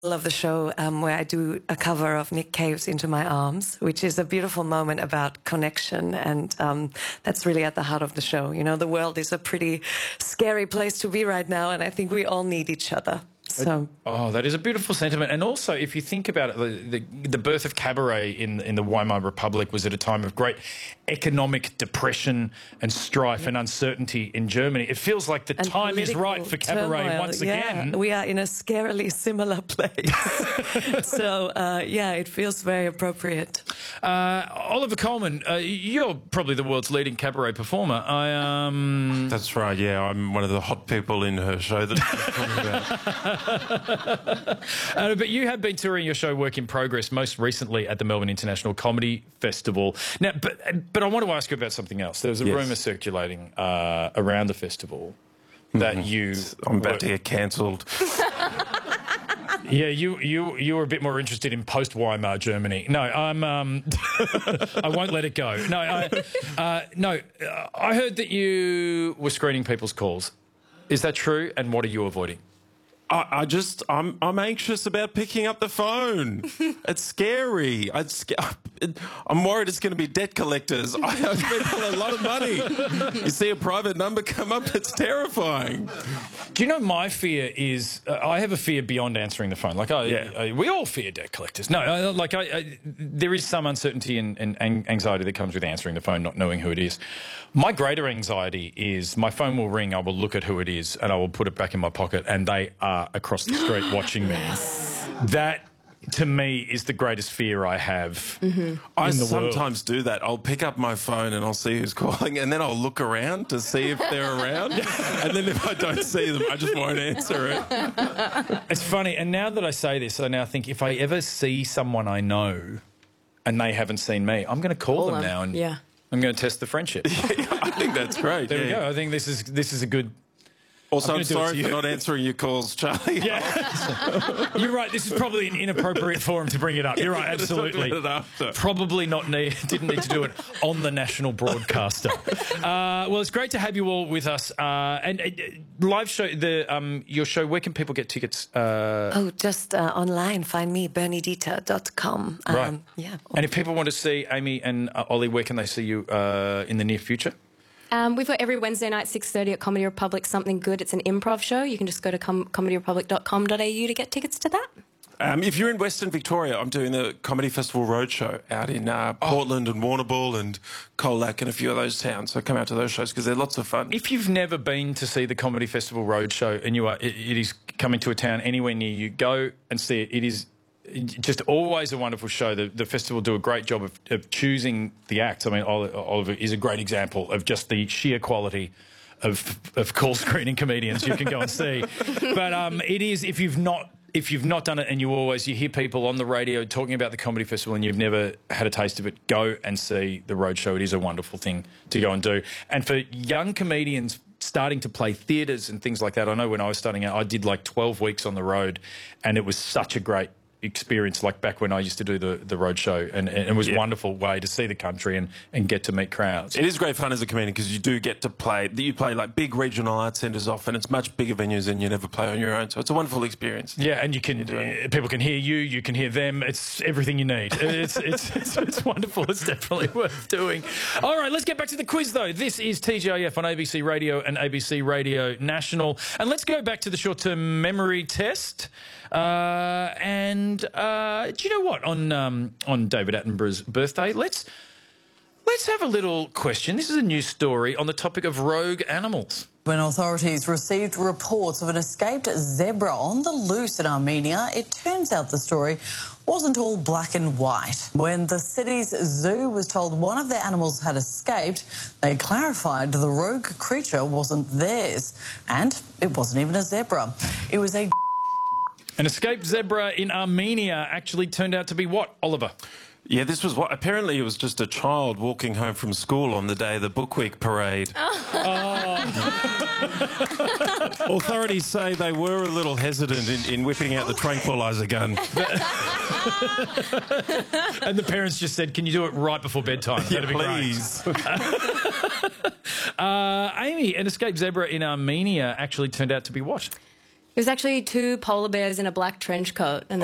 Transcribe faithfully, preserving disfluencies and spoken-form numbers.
of the show um, where I do a cover of Nick Cave's Into My Arms, which is a beautiful moment about connection. And um, that's really at the heart of the show. You know, the world is a pretty scary place to be right now, and I think we all need each other. So. Oh, that is a beautiful sentiment. And also, if you think about it, the, the, the birth of cabaret in, in the Weimar Republic was at a time of great economic depression and strife and uncertainty in Germany. It feels like the and time is right for cabaret turmoil. once yeah, again. We are in a scarily similar place. so, uh, yeah, it feels very appropriate. Uh, Oliver Coleman, uh, you're probably the world's leading cabaret performer. I um. That's right, yeah. I'm one of the hot people in her show that she's talking about. uh, but you have been touring your show Work in Progress most recently at the Melbourne International Comedy Festival. Now, but but I want to ask you about something else. There was a yes. rumour circulating uh, around the festival that mm-hmm. you... I'm about were, to get cancelled. Yeah, you you you were a bit more interested in post-Weimar Germany. No, I'm. Um, I won't let it go. No, I, uh, no. Uh, I heard that you were screening people's calls. Is that true? And what are you avoiding? I, I just, I'm, I'm anxious about picking up the phone. It's scary. I'd sca I'm worried it's going to be debt collectors. I owe people a lot of money. You see a private number come up, it's terrifying. Do you know my fear is, uh, I have a fear beyond answering the phone. Like, I, yeah. I, we all fear debt collectors. No, I, like, I, I, there is some uncertainty and, and anxiety that comes with answering the phone, not knowing who it is. My greater anxiety is my phone will ring, I will look at who it is, and I will put it back in my pocket, and they are across the street watching me. That, to me, is the greatest fear I have mm-hmm. I in the sometimes world. do that. I'll pick up my phone and I'll see who's calling, and then I'll look around to see if they're around. And then if I don't see them, I just won't answer it. It's funny, and now that I say this, I now think if I ever see someone I know and they haven't seen me, I'm going to call, call them, them now and yeah. I'm going to test the friendship. Yeah, I think that's great. There yeah. we go. I think this is this is a good... Also, I'm, I'm sorry for not answering your calls, Charlie. Yeah. You're right. This is probably an inappropriate forum to bring it up. You're right, absolutely. Probably not need, didn't need to do it on the national broadcaster. Uh, well, it's great to have you all with us. Uh, and uh, live show, the um, your show, where can people get tickets? Uh, oh, just uh, online. Find me, bernie dieter dot com. Um, right. Yeah. And if people want to see Amy and uh, Ollie, where can they see you uh, in the near future? Um, we've got every Wednesday night, six thirty at Comedy Republic, Something Good. It's an improv show. You can just go to com comedy republic dot com dot a u to get tickets to that. Um, if you're in Western Victoria, I'm doing the Comedy Festival Roadshow out in uh, Portland oh. and Warrnambool and Colac and a few of those towns. So come out to those shows because they're lots of fun. If you've never been to see the Comedy Festival Roadshow and you are, it, it is coming to a town anywhere near you, go and see it. It is just always a wonderful show. The, the festival do a great job of, of choosing the acts. I mean, Oliver is a great example of just the sheer quality of, of call screening comedians you can go and see. But um, it is, if you've not if you've not done it and you always, you hear people on the radio talking about the Comedy Festival and you've never had a taste of it, go and see the Roadshow. It is a wonderful thing to go and do. And for young comedians starting to play theatres and things like that, I know when I was starting out, I did like twelve weeks on the road and it was such a great experience, like back when I used to do the, the road show, and, and it was yeah. a wonderful way to see the country and, and get to meet crowds. It is great fun as a comedian because you do get to play, you play like big regional arts centres often. It's much bigger venues than you never play on your own, so it's a wonderful experience. Yeah, and you can, uh, people can hear you, you can hear them, it's everything you need. It's, it's, it's, it's wonderful, it's definitely worth doing. All right, let's get back to the quiz though. This is T G I F on A B C Radio and A B C Radio National, and let's go back to the short-term memory test. Uh, and uh, do you know what? On um, on David Attenborough's birthday, let's let's have a little question. This is a news story on the topic of rogue animals. When authorities received reports of an escaped zebra on the loose in Armenia, it turns out the story wasn't all black and white. When the city's zoo was told one of their animals had escaped, they clarified the rogue creature wasn't theirs, and it wasn't even a zebra. It was a... An escaped zebra in Armenia actually turned out to be what, Oliver? Yeah, this was what, apparently it was just a child walking home from school on the day of the Book Week parade. Oh. Authorities say they were a little hesitant in, in whipping out the tranquiliser gun. And the parents just said, can you do it right before bedtime? Yeah, That'd be please. uh, Amy, an escaped zebra in Armenia actually turned out to be what? It was actually two polar bears in a black trench coat, and